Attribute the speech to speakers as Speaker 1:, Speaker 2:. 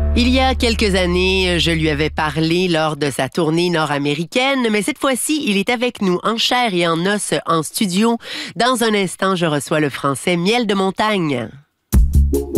Speaker 1: Il y a quelques années, je lui avais parlé lors de sa tournée nord-américaine, mais cette fois-ci, il est avec nous en chair et en os en studio. Dans un instant, je reçois le Français Miel de Montagne.